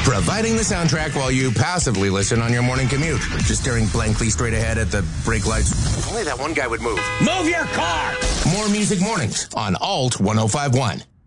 Providing the soundtrack while you passively listen on your morning commute. Just staring blankly straight ahead at the brake lights. If only that one guy would move. Move your car! More Music Mornings on Alt 1051.